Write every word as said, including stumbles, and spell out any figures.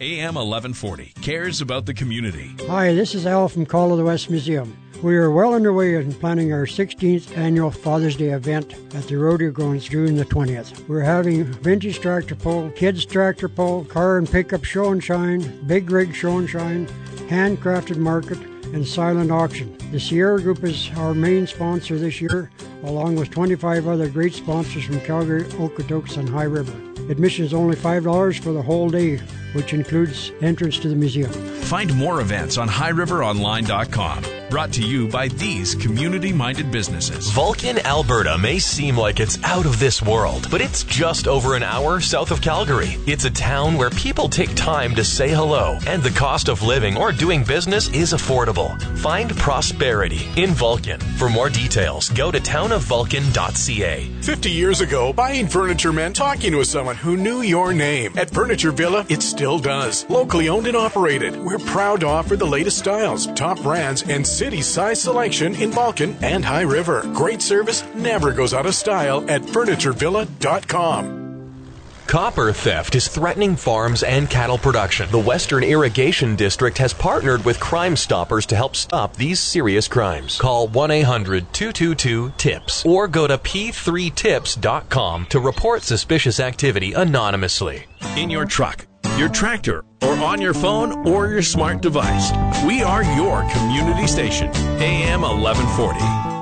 A M eleven forty cares about the community. Hi, this is Al from Call of the West Museum. We are well underway in planning our sixteenth annual Father's Day event at the Rodeo Grounds June the twentieth. We're having vintage tractor pull, kids tractor pull, car and pickup show and shine, big rig show and shine, handcrafted market, and silent auction. The Sierra Group is our main sponsor this year, along with twenty-five other great sponsors from Calgary, Okotoks, and High River. Admission is only five dollars for the whole day, which includes entrance to the museum. Find more events on high river online dot com. Brought to you by these community-minded businesses. Vulcan, Alberta may seem like it's out of this world, but it's just over an hour south of Calgary. It's a town where people take time to say hello, and the cost of living or doing business is affordable. Find prosperity in Vulcan. For more details, go to town of vulcan dot c a. Fifty years ago, buying furniture meant talking with someone who knew your name. At Furniture Villa, it still does. Locally owned and operated, we're proud to offer the latest styles, top brands, and city-size selection in Vulcan and High River. Great service never goes out of style at furniture villa dot com. Copper theft is threatening farms and cattle production. The Western Irrigation District has partnered with Crime Stoppers to help stop these serious crimes. Call one eight hundred two two two TIPS or go to p three tips dot com to report suspicious activity anonymously. In your truck, your tractor, or on your phone or your smart device, we are your community station. A M eleven forty.